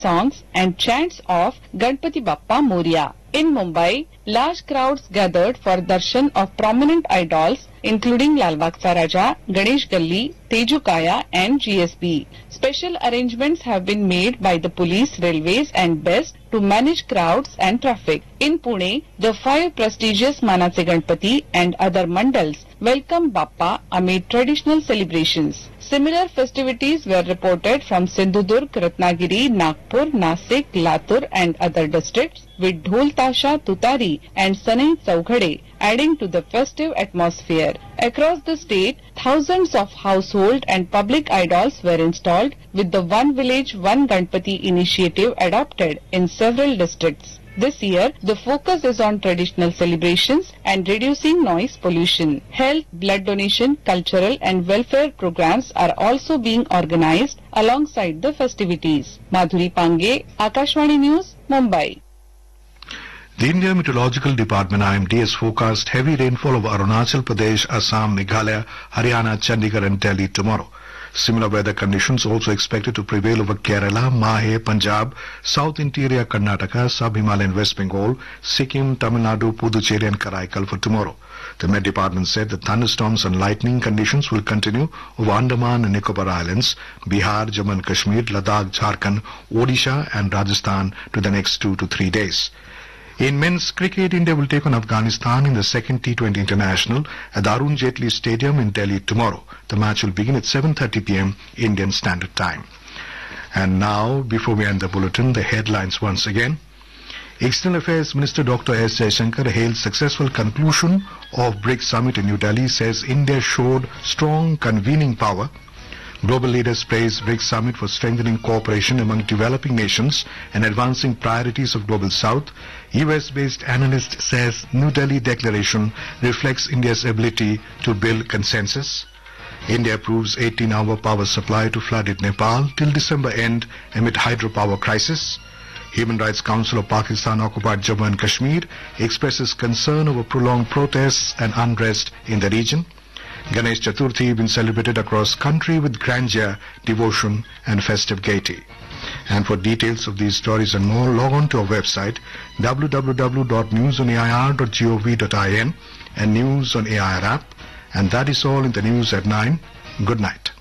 songs and chants of Ganpati Bappa Moria. In Mumbai, large crowds gathered for darshan of prominent idols including Lal Bagcha Raja, Ganesh Galli, Teju Kaya and GSB. Special arrangements have been made by the police, railways and BEST to manage crowds and traffic. In Pune, the 5 prestigious Manache Ganpati and other mandals welcomed Bappa amid traditional celebrations. Similar festivities were reported from Sindhudurg, Ratnagiri, Nagpur, Nasik, Latur and other districts with Dhol Tasha, Tutari and Sanai Chaughade adding to the festive atmosphere. Across the state, thousands of household and public idols were installed with the One Village, One Ganpati initiative adopted in several districts. This year, the focus is on traditional celebrations and reducing noise pollution. Health, blood donation, cultural and welfare programs are also being organized alongside the festivities. Madhuri Pange, Akashvani News, Mumbai. The India Meteorological Department IMD has forecast heavy rainfall over Arunachal Pradesh, Assam, Meghalaya, Haryana, Chandigarh and Delhi tomorrow. Similar weather conditions also expected to prevail over Kerala, Mahe, Punjab, South Interior Karnataka, Sub-Himalayan West Bengal, Sikkim, Tamil Nadu, Puducherry and Karaikal for tomorrow. The Met Department said the thunderstorms and lightning conditions will continue over Andaman and Nicobar Islands, Bihar, Jammu and Kashmir, Ladakh, Jharkhand, Odisha and Rajasthan to the next 2 to 3 days. In men's cricket, India will take on Afghanistan in the second T20 International at the Arun Jaitley Stadium in Delhi tomorrow. The match will begin at 7:30 p.m. Indian Standard Time. And now, before we end the bulletin, the headlines once again. External Affairs Minister Dr. S. Jaishankar hailed successful conclusion of BRICS Summit in New Delhi, says India showed strong convening power. Global leaders praise BRICS Summit for strengthening cooperation among developing nations and advancing priorities of Global South. US-based analyst says New Delhi Declaration reflects India's ability to build consensus. India approves 18-hour power supply to flooded Nepal till December end amid hydropower crisis. Human Rights Council of Pakistan-occupied Jammu and Kashmir expresses concern over prolonged protests and unrest in the region. Ganesh Chaturthi been celebrated across country with grandeur, devotion and festive gaiety. And for details of these stories and more, log on to our website www.newsonair.gov.in and News on AIR app. And that is all in the news at 9. Good night.